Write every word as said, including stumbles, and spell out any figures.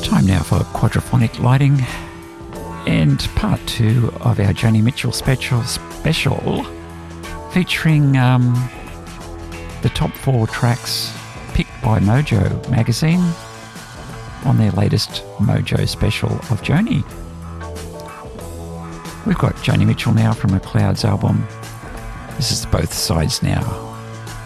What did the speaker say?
Time now for quadraphonic lighting and part two of our Joni Mitchell special special featuring um, the top four tracks picked by Mojo magazine on their latest Mojo special of Joni. We've got Joni Mitchell now from a Clouds album. This is Both Sides Now.